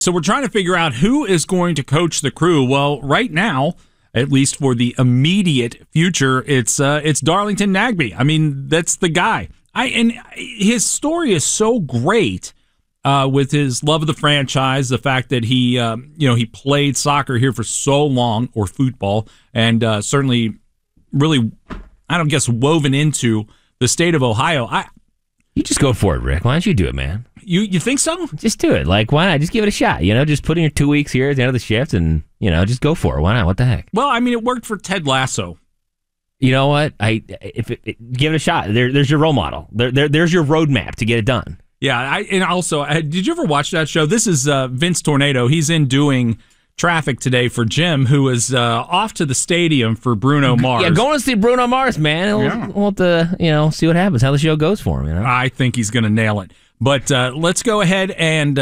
So we're trying to figure out who is going to coach the Crew. Well, right now, at least for the immediate future, it's Darlington Nagbe. I mean, that's the guy. And his story is so great with his love of the franchise, the fact that he played soccer here for so long, or football, and certainly really, I don't guess, woven into the state of Ohio. You just go for it, Rick. Why don't you do it, man? You think so? Just do it. Like, why not? Just give it a shot. Just put in your 2 weeks here at the end of the shift and, just go for it. Why not? What the heck? Well, I mean, it worked for Ted Lasso. You know what? Give it a shot. There's your role model. There's your roadmap to get it done. Yeah, and also, did you ever watch that show? This is Vince Tornado. He's in doing traffic today for Jim, who is off to the stadium for Bruno Mars. Yeah, going to see Bruno Mars, man. We'll have to, see what happens, how the show goes for him. I think he's going to nail it. But let's go ahead and,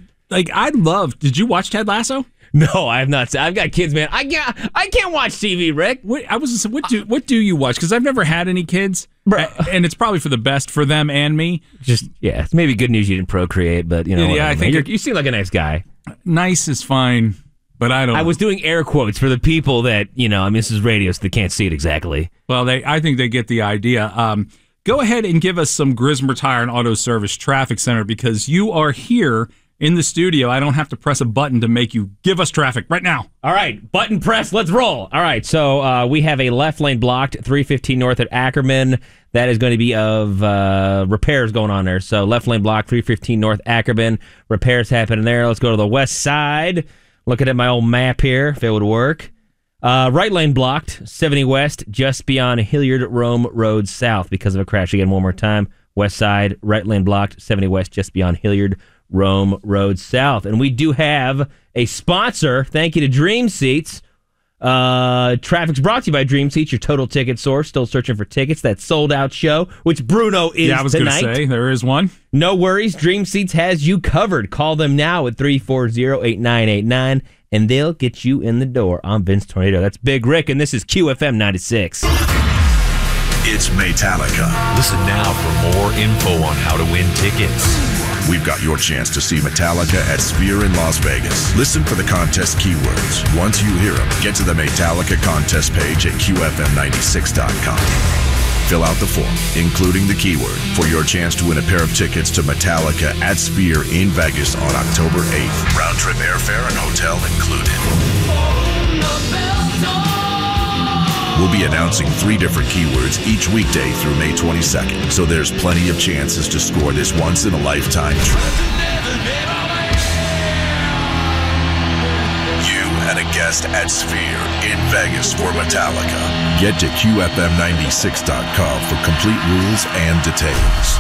did you watch Ted Lasso? No, I have not. I've got kids, man. I can't watch TV, Rick. What do you watch? Because I've never had any kids, and it's probably for the best for them and me. It's maybe good news you didn't procreate, but I think you seem like a nice guy. Nice is fine, but I don't. I was doing air quotes for the people that this is radio, so they can't see it exactly. Well, I think they get the idea. Go ahead and give us some Grismer Tire and Auto Service Traffic Center, because you are here in the studio. I don't have to press a button to make you give us traffic right now. All right, button press, let's roll. All right, so we have a left lane blocked, 315 north at Ackerman. That is going to be of repairs going on there. So left lane blocked, 315 north Ackerman. Repairs happening there. Let's go to the west side. Looking at my old map here, if it would work. Right lane blocked, 70 west, just beyond Hilliard Rome Road South because of a crash. Again, one more time. West side, right lane blocked, 70 west, just beyond Hilliard Rome Road South. And we do have a sponsor. Thank you to Dream Seats. Traffic's brought to you by Dream Seats, your total ticket source. Still searching for tickets. That sold out show, which Bruno is tonight. Yeah, I was going to say, there is one. No worries. Dream Seats has you covered. Call them now at 340-8989, and they'll get you in the door. I'm Vince Tornado. That's Big Rick, and this is QFM 96. It's Metallica. Listen now for more info on how to win tickets. We've got your chance to see Metallica at Sphere in Las Vegas. Listen for the contest keywords. Once you hear them, get to the Metallica contest page at QFM96.com. Fill out the form, including the keyword, for your chance to win a pair of tickets to Metallica at Sphere in Vegas on October 8th. Round-trip airfare and hotel included. We'll be announcing 3 different keywords each weekday through May 22nd, so there's plenty of chances to score this once-in-a-lifetime trip. You and a guest at Sphere in Vegas for Metallica. Get to QFM96.com for complete rules and details.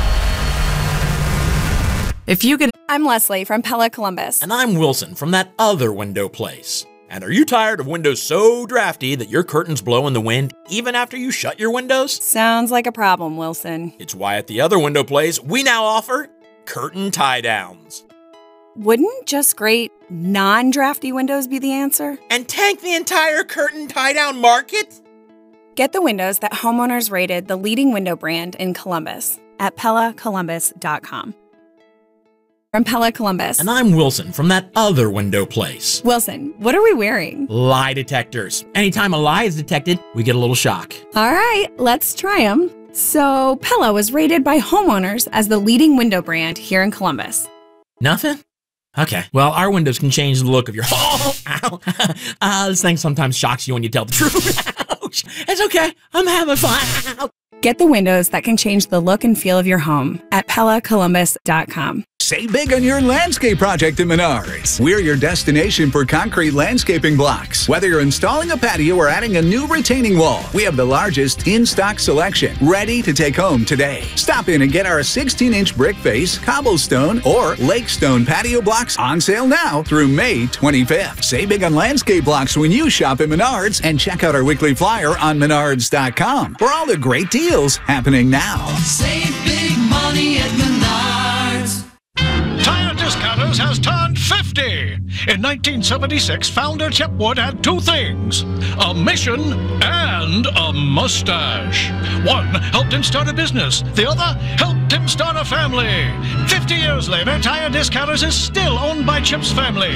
I'm Leslie from Pella Columbus. And I'm Wilson from that other window place. And are you tired of windows so drafty that your curtains blow in the wind even after you shut your windows? Sounds like a problem, Wilson. It's why at the other window place, we now offer curtain tie-downs. Wouldn't just great non-drafty windows be the answer? And tank the entire curtain tie-down market? Get the windows that homeowners rated the leading window brand in Columbus at PellaColumbus.com. From Pella Columbus. And I'm Wilson from that other window place. Wilson, what are we wearing? Lie detectors. Anytime a lie is detected, we get a little shock. All right, let's try them. So, Pella was rated by homeowners as the leading window brand here in Columbus. Nothing? Okay. Well, our windows can change the look of your this thing sometimes shocks you when you tell the truth. Ouch. It's okay. I'm having fun. Get the windows that can change the look and feel of your home at PellaColumbus.com. Save big on your landscape project at Menards. We're your destination for concrete landscaping blocks. Whether you're installing a patio or adding a new retaining wall, we have the largest in-stock selection ready to take home today. Stop in and get our 16-inch brick face, cobblestone, or lake stone patio blocks on sale now through May 25th. Save big on landscape blocks when you shop at Menards, and check out our weekly flyer on Menards.com for all the great deals happening now. Save big money at Menards. Tire Discounters has turned 50 50. In 1976, founder Chip Wood had two things: a mission and a mustache. One helped him start a business. The other helped him start a family. 50 years later, Tire Discounters is still owned by Chip's family.